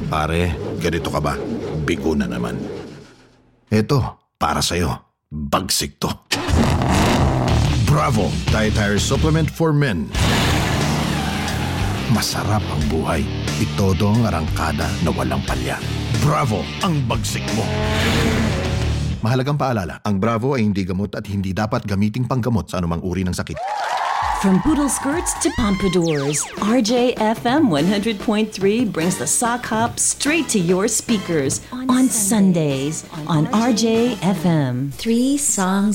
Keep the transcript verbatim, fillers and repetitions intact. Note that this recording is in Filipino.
Pare, ganito ka ba? Bigo na naman. Eto, para sa'yo. Bagsik to. Bravo! Dietary Supplement for Men. Masarap ang buhay. Itodo ang arangkada na walang palya. Bravo! Ang bagsik mo. Mahalagang paalala, ang Bravo ay hindi gamot at hindi dapat gamiting panggamot sa anumang uri ng sakit. From poodle skirts to pompadours, R J F M one hundred point three brings the sock hop straight to your speakers on, on Sundays, Sundays on R J F M. Three songs